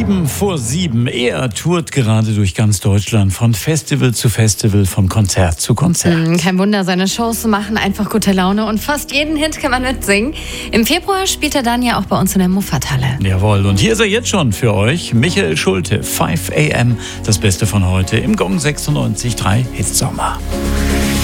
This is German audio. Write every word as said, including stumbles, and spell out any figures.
Sieben vor sieben. Er tourt gerade durch ganz Deutschland, von Festival zu Festival, von Konzert zu Konzert. Kein Wunder, seine Shows machen einfach gute Laune und fast jeden Hit kann man mitsingen. Im Februar spielt er dann ja auch bei uns in der Muffathalle. Jawohl, und hier ist er jetzt schon für euch. Michael Schulte, fünf a m, das Beste von heute im Gong sechsundneunzig Komma drei Hitsommer.